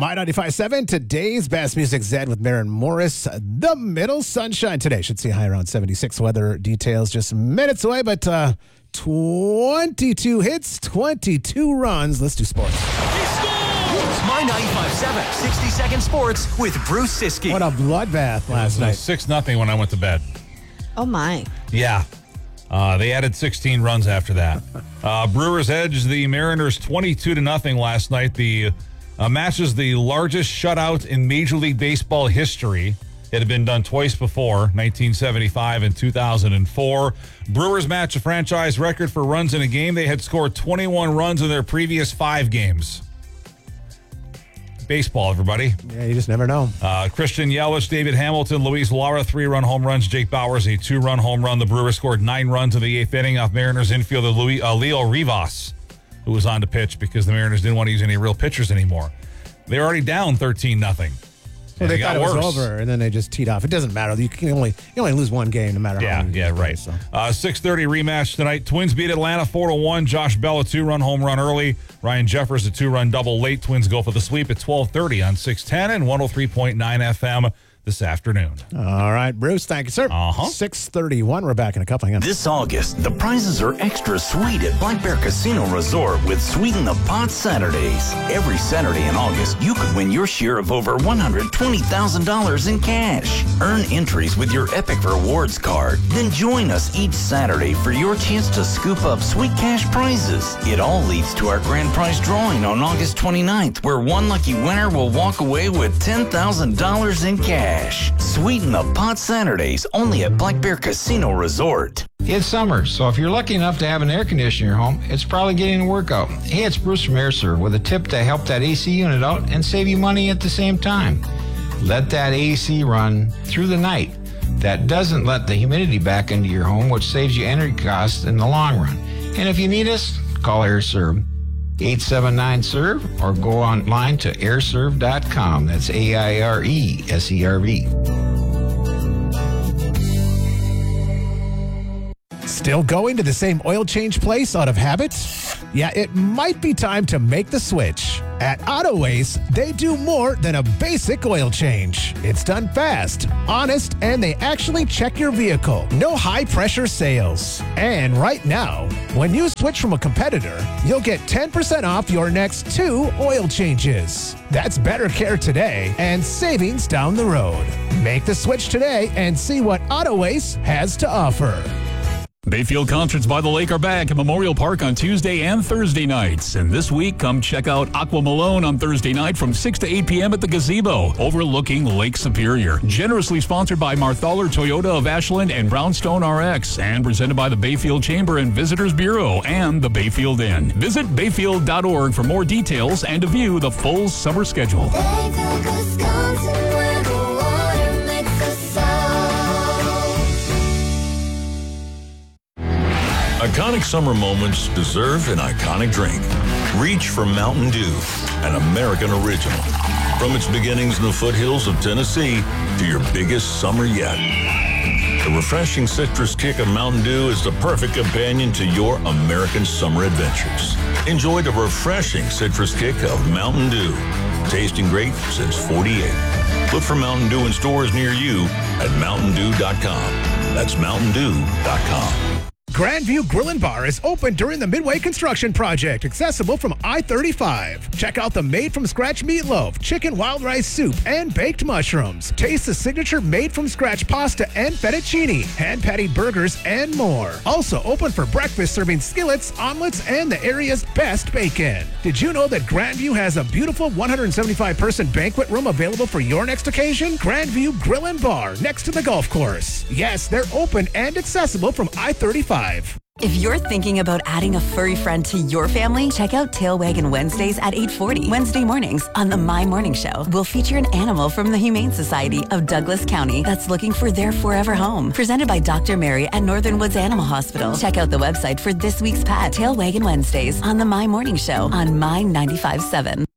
My 95.7, today's best music, Zed with Maren Morris. The Middle Sunshine today. Should see high around 76. Weather details just minutes away, but 22 hits, 22 runs. Let's do sports. It's My 95.7, 60-second sports with Bruce Siskey. What a bloodbath last night. 6-0 when I went to bed. Oh, my. Yeah. They added 16 runs after that. Brewers edged the Mariners 22-0 last night. The match is the largest shutout in Major League Baseball history. It had been done twice before, 1975 and 2004. Brewers match a franchise record for runs in a game. They had scored 21 runs in their previous 5 games. Baseball, everybody. Yeah, you just never know. Christian Yelich, David Hamilton, Luis Lara, 3-run home runs. Jake Bauers, a 2-run home run. The Brewers scored 9 runs in the 8th inning off Mariners infielder Leo Rivas, who was on to pitch because the Mariners didn't want to use any real pitchers anymore. They were already down 13-0. Well, they thought it was over, and then they just teed off. It doesn't matter. You only lose one game no matter how many. Yeah, right. So. 6:30 rematch tonight. Twins beat Atlanta 4-1. Josh Bell, a 2-run home run early. Ryan Jeffers, a 2-run double late. Twins go for the sweep at 12:30 on 610 and 103.9 FM this afternoon. All right, Bruce, thank you, sir. 6:31. We're back in a couple. Hang on. This August, the prizes are extra sweet at Black Bear Casino Resort with Sweeten the Pot Saturdays. Every Saturday in August, you could win your share of over $120,000 in cash. Earn entries with your Epic Rewards card. Then join us each Saturday for your chance to scoop up sweet cash prizes. It all leads to our grand prize drawing on August 29th, where one lucky winner will walk away with $10,000 in cash. Sweeten the Pot Saturdays only at Black Bear Casino Resort. It's summer, so if you're lucky enough to have an air conditioner in your home, it's probably getting a workout. Hey, it's Bruce from AirServe with a tip to help that AC unit out and save you money at the same time. Let that AC run through the night. That doesn't let the humidity back into your home, which saves you energy costs in the long run. And if you need us, call AirServe. 879-SERVE or go online to airserve.com. That's AIRESERV. Still going to the same oil change place out of habit? Yeah, it might be time to make the switch. At AutoAce, they do more than a basic oil change. It's done fast, honest, and they actually check your vehicle. No high-pressure sales. And right now, when you switch from a competitor, you'll get 10% off your next 2 oil changes. That's better care today and savings down the road. Make the switch today and see what AutoAce has to offer. Bayfield Concerts by the Lake are back at Memorial Park on Tuesday and Thursday nights. And this week, come check out Aqua Malone on Thursday night from 6 to 8 p.m. at the Gazebo, overlooking Lake Superior. Generously sponsored by Marthaler Toyota of Ashland and Brownstone RX, and presented by the Bayfield Chamber and Visitors Bureau and the Bayfield Inn. Visit bayfield.org for more details and to view the full summer schedule. Bayfield, Wisconsin, where the water makes us sound. Iconic summer moments deserve an iconic drink. Reach for Mountain Dew, an American original. From its beginnings in the foothills of Tennessee to your biggest summer yet. The refreshing citrus kick of Mountain Dew is the perfect companion to your American summer adventures. Enjoy the refreshing citrus kick of Mountain Dew. Tasting great since '48. Look for Mountain Dew in stores near you at mountaindew.com. That's mountaindew.com. Grandview Grill and Bar is open during the Midway Construction Project, accessible from I-35. Check out the made-from-scratch meatloaf, chicken wild rice soup, and baked mushrooms. Taste the signature made-from-scratch pasta and fettuccine, hand-patted burgers, and more. Also open for breakfast, serving skillets, omelets, and the area's best bacon. Did you know that Grandview has a beautiful 175-person banquet room available for your next occasion? Grandview Grill and Bar, next to the golf course. Yes, they're open and accessible from I-35. If you're thinking about adding a furry friend to your family, check out Tail Waggin' Wednesdays at 8:40. Wednesday mornings on the My Morning Show, we'll feature an animal from the Humane Society of Douglas County that's looking for their forever home. Presented by Dr. Mary at Northern Woods Animal Hospital. Check out the website for this week's pet, Tail Waggin' Wednesdays on the My Morning Show on My 95.7.